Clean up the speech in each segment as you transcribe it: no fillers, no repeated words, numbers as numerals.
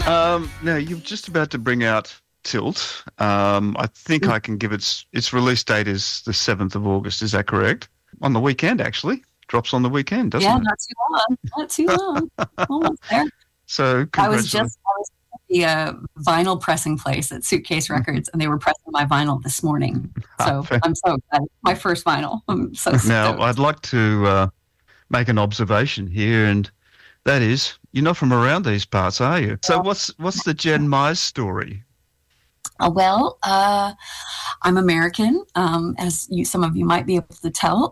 Now, you're just about to bring out Tilt. I think I can give its release date is the 7th of August. Is that correct? On the weekend, actually. Drops on the weekend, doesn't it? Not too long. Not too long. Almost there. So, congratulations. I was at the vinyl pressing place at Suitcase Records, and they were pressing my vinyl this morning. So I'm so excited. My first vinyl. I'm so stoked. Now, I'd like to make an observation here, and that is, you're not from around these parts, are you? So what's the Jen Mize story? Well, I'm American, as some of you might be able to tell.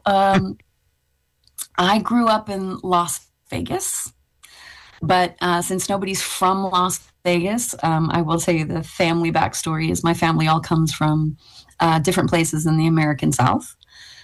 I grew up in Las Vegas, but since nobody's from Las Vegas, I will tell you the family backstory is my family all comes from different places in the American South.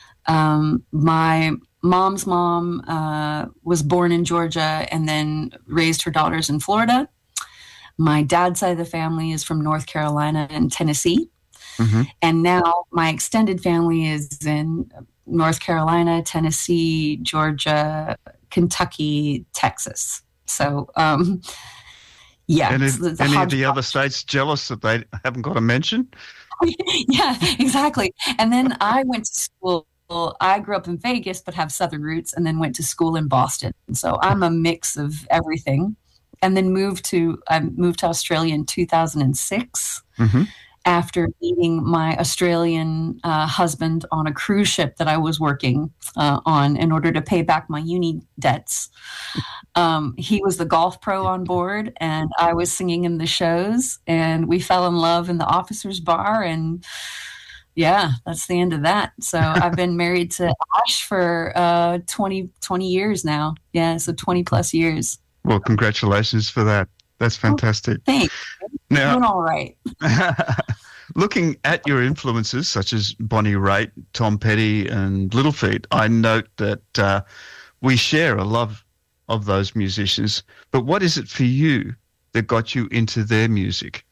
My mom's mom was born in Georgia and then raised her daughters in Florida. My dad's side of the family is from North Carolina and Tennessee. Mm-hmm. And now my extended family is in North Carolina, Tennessee, Georgia, Kentucky, Texas. So, yeah. And is any of the other states jealous that they haven't got a mention? Yeah, exactly. And then I went to school. I grew up in Vegas, but have Southern roots, and then went to school in Boston. So I'm a mix of everything. And then I moved to Australia in 2006 after meeting my Australian husband on a cruise ship that I was working on in order to pay back my uni debts. He was the golf pro on board, and I was singing in the shows, and we fell in love in the officers' bar, and yeah, that's the end of that. So I've been married to Ash for 20 years now. Yeah, so 20 plus years. Well, congratulations for that. That's fantastic. Oh, thanks. Now, doing all right. Looking at your influences, such as Bonnie Raitt, Tom Petty, and Little Feat, I note that we share a love of those musicians. But what is it for you that got you into their music?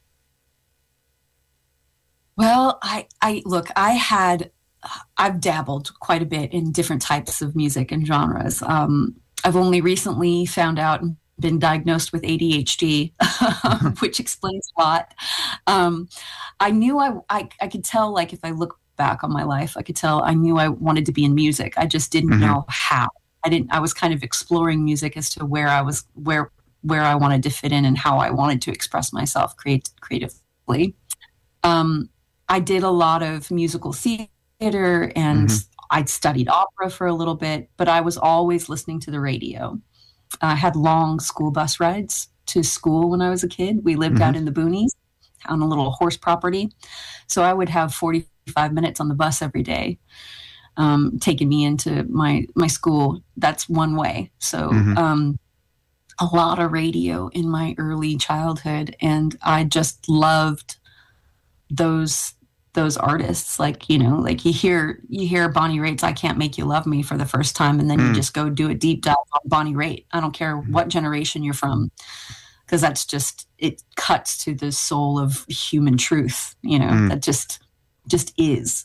Well, I've dabbled quite a bit in different types of music and genres. I've only recently found out and been diagnosed with ADHD, which explains a lot. I knew I could tell, like, if I look back on my life, I could tell I knew I wanted to be in music. I just didn't know how. I was kind of exploring music as to where I I wanted to fit in and how I wanted to express myself creatively. I did a lot of musical theater and I'd studied opera for a little bit, but I was always listening to the radio. I had long school bus rides to school when I was a kid. We lived out in the boonies on a little horse property. So I would have 45 minutes on the bus every day, taking me into my school. That's one way. So a lot of radio in my early childhood. And I just loved those artists, like, you hear Bonnie Raitt's I Can't Make You Love Me for the first time, and then you just go do a deep dive on Bonnie Raitt. I don't care what generation you're from, because that's just, it cuts to the soul of human truth, that just is.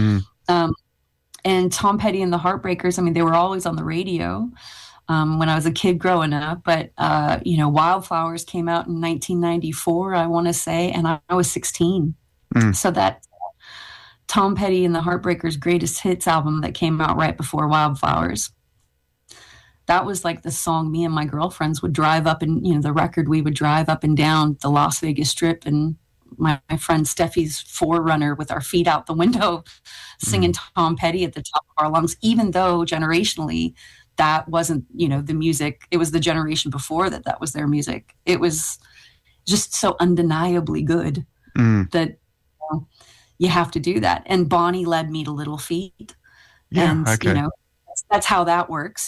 And Tom Petty and the Heartbreakers, I mean, they were always on the radio when I was a kid growing up, but Wildflowers came out in 1994, I want to say, and I was 16. So that Tom Petty and the Heartbreakers' greatest hits album that came out right before Wildflowers, that was like the song me and my girlfriends would drive up, and the record, we would drive up and down the Las Vegas Strip, and my friend Steffi's 4Runner with our feet out the window singing Tom Petty at the top of our lungs, even though generationally that wasn't the music. It was the generation before that was their music. It was just so undeniably good that you have to do that. And Bonnie led me to Little Feat. And, that's how that works,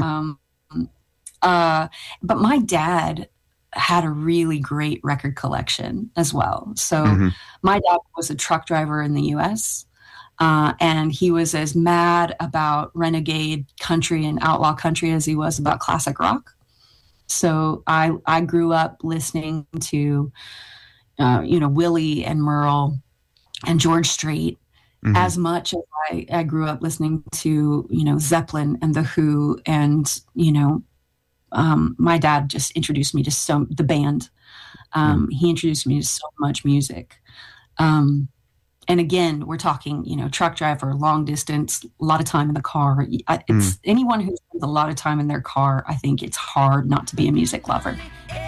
but my dad had a really great record collection as well. So my dad was a truck driver in the U.S., and he was as mad about renegade country and outlaw country as he was about classic rock. So I grew up listening to, Willie and Merle and George Strait as much as I grew up listening to, Zeppelin and The Who, and, my dad just introduced me to the band. He introduced me to so much music. And again, we're talking, truck driver, long distance, a lot of time in the car. It's anyone who spends a lot of time in their car. I think it's hard not to be a music lover.